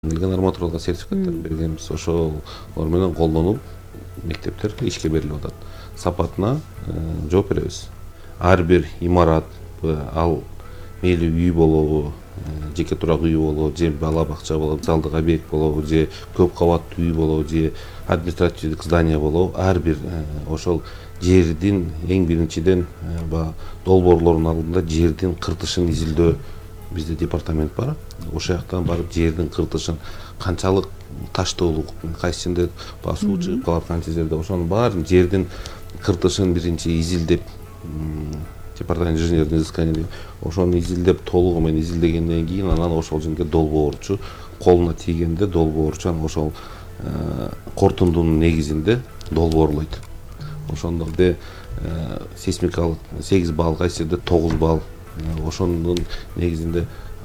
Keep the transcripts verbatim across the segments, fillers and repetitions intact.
келген арматуралык сертификаттар бергенбиз. Ошолор менен колдонуп мектептер ишке берилип атат. Сапатына жооп беребиз. Ар бир имарат, ал мейли үй болобу, жеке турак үй болобу, же бала бакча болобу, залдык объект болобу, же көп кабаттуу үй болобу, же административдик здание болобу, ар бир ошол жердин эң биринчиден баягы долбоорлордун алдында жердин кыртышын изилдөө бизде департамент бар. Ошол жактан барып жердин кыртышын канчалык таштоолук, кайсында суу чыгып калат, канча жерде ошонун баарын жердин кыртышын биринчи изилдеп, департамент инженерный изыскание дейт. Ошону изилдеп толугу менен изилдегенден кийин анан ошол жерге долбоорчу колуна тийгенде долбоорчу анан ошол кортундунун негизинде долбоорлойт. Ошондо сейсмикалык сегиз балл, кайсы жерде тогуз балл. Ошонун негизинде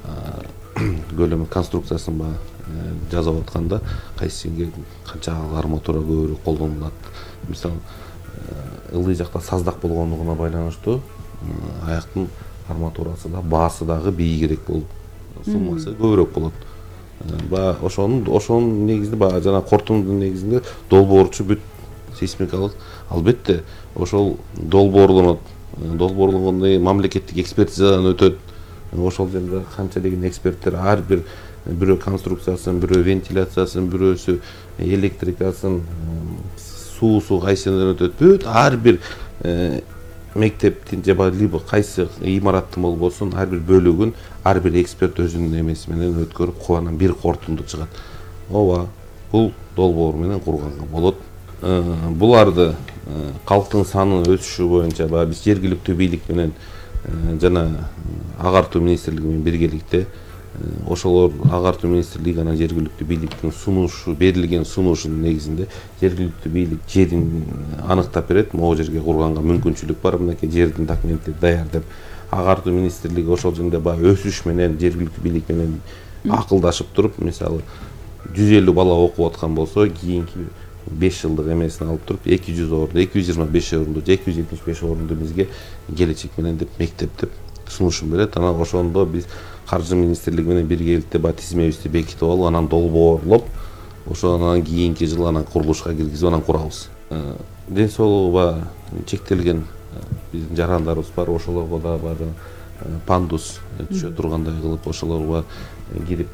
көлөмү конструкциясын ба жасап атканда кайсы жерге канча арматура көбүрөөк колдонулат. Мисалы, ылдый жакта саздак болгондугуна байланыштуу аяктын арматурасы да, баасы дагы бийигирээк болуп, суммасы көбүрөөк болот. Ба ошонун ошонун негизинде баягы жана кортундун негизинде долбоорчу бүт сейсмикалык, албетте ошол долбоорлонот. Долбоорлогондон кийин мамлекеттик экспертизадан өтөт. Ошол жерде канча деген эксперттер ар бир бирөө конструкциясын, бирөө вентиляциясын, бирөөсү электрикасын, суусу кайсынан өтөт. Бүт ар бир мектептин же либо кайсы имараттын болбосун ар бир бөлүгүн ар бир эксперт өзүнүн эмеси менен өткөрүп, кубанан бир кортунду чыгат. Ооба, бул долбоор менен курганган болот. Буларды калктын санынын өсүшү боюнча баягы биз жергиликтүү бийлик менен жана агартуу министрлиги менен биргеликте ошолор агартуу министрлиги анан жергиликтүү бийликтин сунушу, берилген сунушунун негизинде жергиликтүү бийлик жерин аныктап берет. Могу жерге курганга мүмкүнчүлүк бар, мынакей жердин документтерин даяр деп. Агартуу министрлиги ошол жерде баягы өсүш менен жергиликтүү бийлик менен акылдашып туруп, мисалы жүз элүү бала окуп аткан болсо, кийинки беш жылдык эмесин алып туруп эки жүз орунду, эки жүз жыйырма беш орунду, эки жүз жетимиш беш орунду бизге келечек менен деп мектеп деп сунушун берет. Анан ошондо биз каржы министрлиги менен биргеликте баягы тизмебизди бекитип алып, анан долбоорлоп, ошонан кийинки жылы анан курулушка киргизип анан курабыз. Ден соолугу баягы чектелген биздин жарандарыбыз бар, ошолорго да баягы пандус түшө тургандай кылып, ошолорго кирип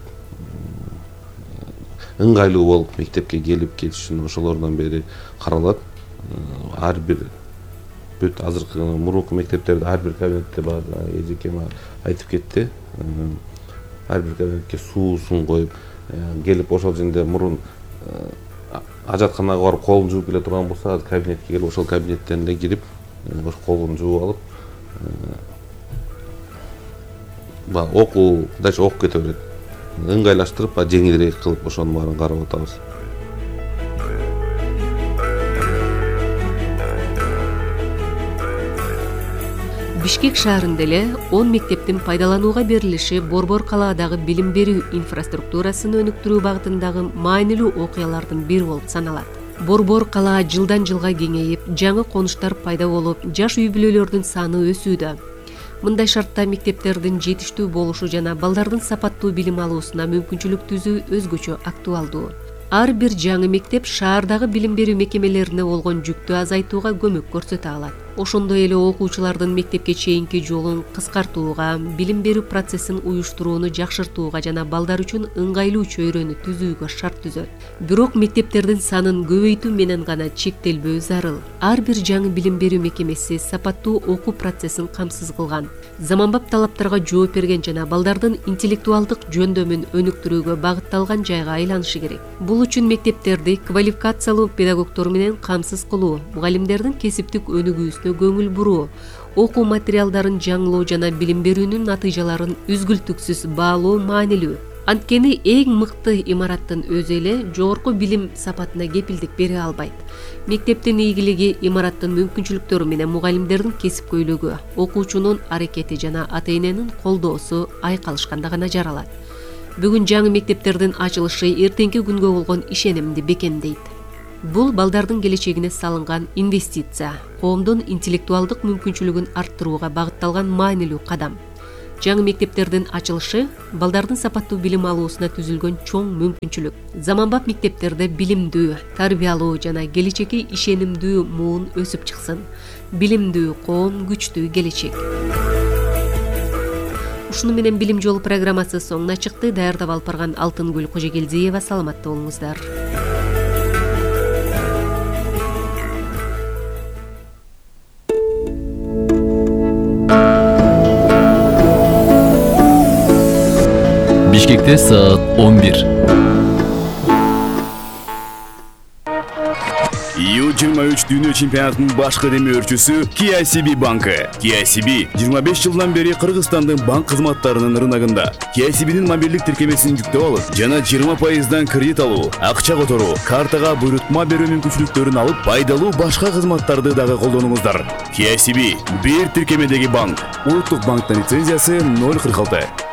ыңгайлуу болуп мектепке келип кетиш үчүн ошолордон бери каралат. Ар бир бүт азыркы мурунку мектептерде ар бир кабинетте бар, эжекем айтып кетти. Ар бир кабинетке суусун коюп, келип ошол жерде мурун ажатканага барып колун жууп келе турган болсо, азыр кабинетке келип ошол кабинеттен эле кирип, колун жууп алып, ба окуу, дальше окуп кете берет. Ыңгайлаштырып, жеңилирээк кылып ошонун баарын карап атабыз. Бишкек шаарында эле он мектептин пайдаланууга берилиши Борбор калаадагы билим берүү инфраструктурасын өнүктүрүү багытындагы маанилүү окуялардын бири болуп саналат. Борбор калаа жылдан жылга кеңейип, жаңы конуштар пайда болуп, жаш үй бүлөлөрдүн саны өсүүдө. Мындай шартта мектептердин жетиштүү болушу жана балдардын сапаттуу билим алуусуна мүмкүнчүлүк түзүү өзгөчө актуалдуу. Ар бир жаңы мектеп шаардагы билим берүү мекемелерине болгон жүктү азайтууга көмөк көрсөтө алат. Ошондой эле окуучулардын мектепке чейинки жолун кыскартууга, билим берүү процессин уюштурууну жакшыртууга жана балдар үчүн ыңгайлуу чөйрөнү түзүүгө шарт түзөт. Бирок мектептердин санын көбөйтүү менен гана чектелбөө зарыл. Ар бир жаңы билим берүү мекемеси сапаттуу окуу процессин камсыз кылган, заманбап талаптарга жооп берген жана балдардын интеллектуалдык жөндөмүн өнүктүрүүгө багытталган жайга айланышы керек. Бул үчүн мектептерди квалификациялуу педагогдор менен камсыз кылуу, мугалимдердин кесиптик өнүгүүсүнө көңүл буруу, окуу материалдарын жаңылоо жана билим берүүнүн натыйжаларын үзгүлтүксүз баалоо маанилүү. Анткени эң мыкты имараттын өзү эле жогорку билим сапатына кепилдик бере албайт. Мектептин ийгилиги имараттын мүмкүнчүлүктөрү менен мугалимдердин кесипкөйлүгү, окуучунун аракети жана ата-эненин колдоосу айкалышканда гана жаралат. Бүгүн жаңы мектептердин ачылышы эртеңки күнгө болгон ишенимди бекемдейт. Бул балдардын келечегине салынган инвестиция, коомдун интеллектуалдык мүмкүнчүлүгүн арттырууга багытталган маанилүү кадам. жаңы мектептердин ачылышы балдардын сапаттуу билим алуусуна түзүлгөн чоң мүмкүнчүлүк. Заманбап мектептерде билимдүү, тарбиялуу жана келечекке ишенимдүү муун өсүп чыксын. Билимдүү коом күчтүү келечек. Ушуну менен Билим жолу программасы соңуна чыкты. Даярдап алып барган Алтынгүл Кожогелдиева. Саламатта болуңуздар. Бишкекте саат он бир. ю жыйырма үч дүйнө чемпионатынын башкы демөөрчүсү K I C B банкы. K I C B жыйырма беш жылдан бери Кыргызстандын банк кызматтарынын рыногунда. K I C B'нин мобилдик тиркемесин жүктөп алып, жана жыйырма пайыздан кредит алуу, акча которуу, картага буйрутма берүү мүмкүнчүлүктөрүн алып, пайдалуу башка кызматтарды дагы колдонуңуздар. K I C B бир тиркемедеги банк. Улуттук банктын лицензиясы ноль кырк алты.